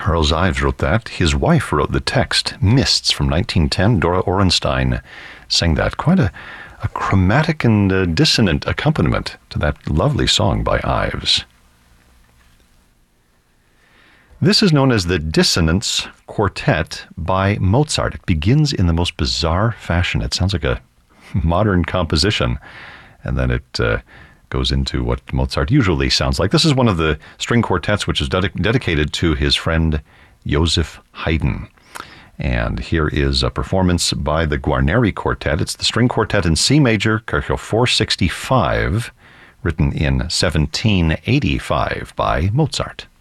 Charles Ives wrote that. His wife wrote the text, Mists, from 1910. Dora Orenstein sang that. Quite a chromatic and dissonant accompaniment to that lovely song by Ives. This is known as the Dissonance Quartet by Mozart. It begins in the most bizarre fashion. It sounds like a modern composition, and then it goes into what Mozart usually sounds like. This is one of the string quartets which is dedicated to his friend Joseph Haydn. And here is a performance by the Guarneri Quartet. It's the string quartet in C major, Kirchhoff 465, written in 1785 by Mozart.